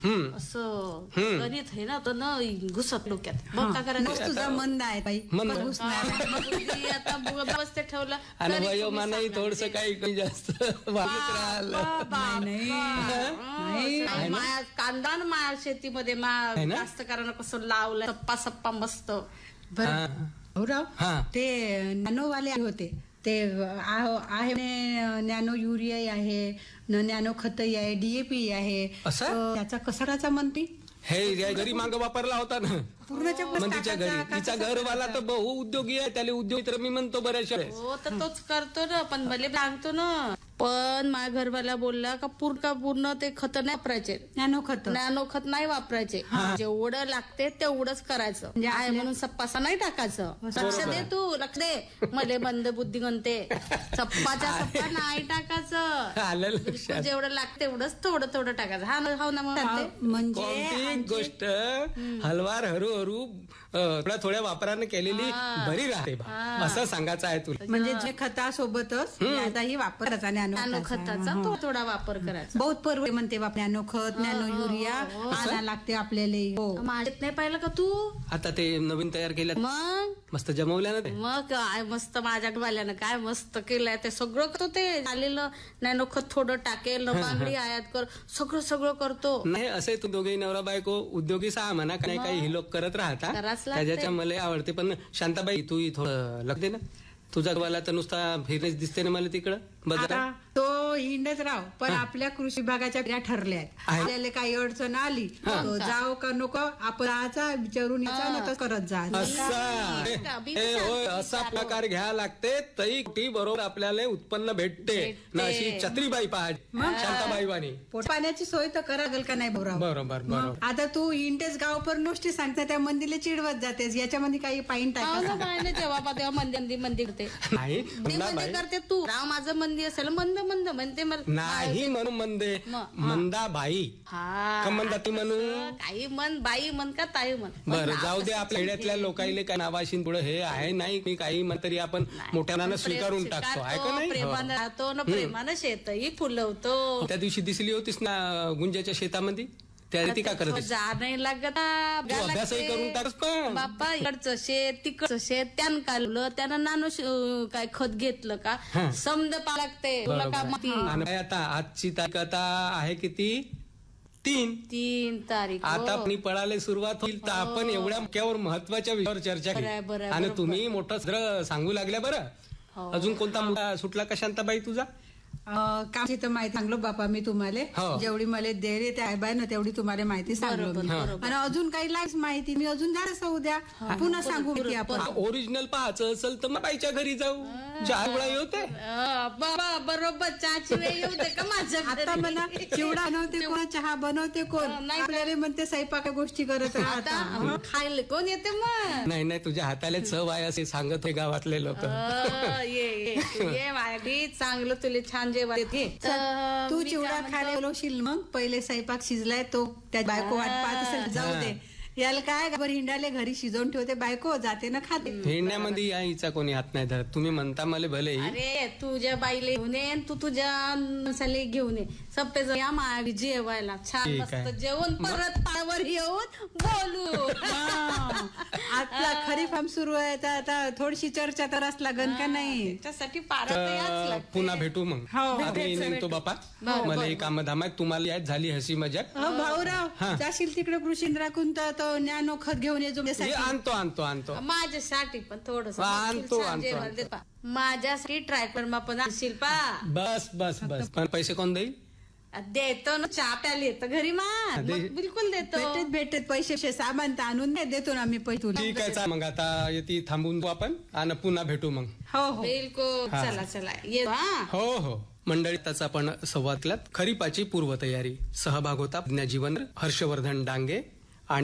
असं गणित आहे ना तर न घुसत डोक्यात बघ का करायचं. तुझा मंद आहे बाई, आता व्यवस्थित ठेवलं आणि वयोमानही थोडस काही जास्त वागत राहिलं. माया कांदा ना माया शेतीमध्ये जास्त कारण कसं लावलं सप्पा सप्पा मस्त. भाऊराव ते नॅनोवाले होते ते आहे नॅनो युरिया आहे, नॅनो खतही आहे, डीएपी आहे. त्याचा कसा म्हणते हे घरी माग वापरला होता ना पूर्णच्या मंदीच्या घरी. तिचा घरवाला तर बहु उद्योगी आहे, त्याला उद्योगी तर मी म्हणतो बऱ्याचशा वेळेस. हो तर तोच करतो ना, पण भले सांगतो ना. पण माझ्या घरवाला बोलला का पूर्ण ते खत नाही वापरायचे, नॅनो खत नाही वापरायचे. जेवढं लागते तेवढंच करायचं आहे म्हणून सप्पासा नाही टाकायचं. लक्ष दे तू, लक्ष दे. मले मंद बुद्धी म्हणते सप्पाच्या सप्पा नाही टाकायचं. जेवढं लागते तेवढंच थोडं थोडं टाकायचं. हा ना म्हणजे गोष्ट हलवार हळूहळू थोड्या वापराने केलेली बरी राहते असं सांगायचं आहे तुला. म्हणजे जे खतासोबतच याचाही वापर करायचा, नॅनो खताचा थोडा वापर करायचा. बहुत परवडे म्हणते बाप. नॅनो खत, नॅनो युरिया आणा लागते आपल्याला. माझ्यात नाही पाहिलं का तू? आता ते नवीन तयार केलं मग मस्त जमवल्या ना ते. मग काय मस्त माझ्या वाल्यानं काय मस्त केलंय ते सगळं करतो. ते झालेलं नॅनो खत थोडं टाकेल, बांगडी आयात कर, सगळं करतो. नाही असे तू दोघेही नवरा बायको उद्योगी सहा म्हणा काही ही लोक करत राहतात, त्याच्या मला आवडते. पण शांताबाई तू थोडं लक्ष दे ना. तुझा वाला तर नुसता फिरण्यास दिसते ना मला तिकडं बघा. तो हिंडच राव, पण आपल्या कृषी विभागाच्या क्रिया ठरल्या आहेत. आपल्याला काही अडचण आली जाओ का नको आपण विचारून करत जा. असा प्रकार घ्यायला लागते तरी ती बरोबर आपल्याला उत्पन्न भेटते ना. अशी छत्रीबाई पाहिजे शांताबाई वाणी. पाण्याची सोय तर कराल का नाही बरोबर. आता तू हिंडेच गाव पर नुसती सांगता त्या मंदिरला चिडवत जातेस. याच्यामध्ये काही पाईन टाकायचं तेव्हा मंदिर नाही करते तू. राव माझं मंदिर असेल मंद म्हणते नाही म्हणून मंदाबाई मंदा ती म्हणून काही मन बाई म्हण का ताई म्हण. बरं जाऊ दे. आपल्या खेड्यातल्या लोकांना काय नावाशी पुढे हे आहे नाही मी काही तरी आपण मोठ्यानं स्वीकारून टाकतो आहे का नाही. प्रेमानं राहतो ना, प्रेमानं शेतही फुलवतो. त्या दिवशी दिसली होतीस ना गुंजाच्या शेतामध्ये, त्या ती का करत जा नाही लागत. अभ्यासही करून टाकस पण बाप्पा इकडचं शेत तिकडचं शेत त्यानं काढलं, त्यानं नानो काय खत घेतलं का समज पा लागते. आता आजची तारीख आता आहे किती 3 तारीख. आता आपण पळायला सुरुवात होईल तर आपण एवढ्या मुख्यावर महत्वाच्या विषयावर चर्चा केली आणि तुम्ही मोठं सांगू लागल्या. बरं अजून कोणता मुद्दा सुटला का शांताबाई तुझा? कामची तर माहिती सांगलो बापा मी तुम्हाला. जेवढी मला देरे ते आहे बाय ना तेवढी तुम्हाला माहिती सांगलो. आणि अजून काही लागस माहिती मी अजून जास्त उद्या पुन्हा सांगू की आपण ओरिजिनल पाहायचं असेल तर मग बाईच्या घरी जाऊ. चहा वेळा येते बाबा बरोबर चहाची वेळ येते का माझ्या. आता मला चिवडा बनवते कोण, चहा बनवते कोण, आपल्याला म्हणते स्वयंपाक गोष्टी करत राहता. खायला कोण येते मग. नाही तुझ्या हाताला चव आहे असे सांगत हे गावातले लोक. ये माझी चांगलं तुला छान जेवण येते. तू चिवडा खायला बोलवशील मग. पहिले स्वयंपाक शिजलाय तो त्या बायको वाट पाहत असेल जाऊ दे. याला काय बरं हिंडाले घरी शिजवून ठेवते बायको जाते ना खाते. हिंडण्यामध्ये या हिचा कोणी हात नाही धरत. तुम्ही म्हणता मला भले. अरे तुझ्या बाईले घेऊन ये, तू तुझ्या मसाले घेऊन ये. सप्पे या मावी जेवायला छान मस्त जेवण परत पावर येऊन बोलू. आता खरीप हम सुरू आहे तर आता थोडीशी चर्चा तर असला गण का नाही. त्यासाठी पुन्हा भेटू मग. नेमतो बापा मला हे काम धाम आहे. तुम्हाला याच झाली हसी मजाक. भाऊराव जाशील तिकडे कृषींद्राकून तर नॅनो खत घेऊन ये. आणतो माझ्यासाठी पण थोडस आणतो. माझ्यासाठी ट्रॅक्टर मा पण आणशील पा. बस पण पैसे कोण देईल? देतो ना. चहा प्यायला येतं घरी मा बिलकुल देतो. भेटत पैसे सामान तर आणून देतो ना आम्ही पैसे. ठीक आहे मग आता येते थांबून आपण आणि पुन्हा भेटू मग. हो बिलकुल. चला ये. हो मंडळी त्याचा आपण संवाद केला. खरीपाची पूर्वतयारी. सहभाग होता जीवन हर्षवर्धन डांगे.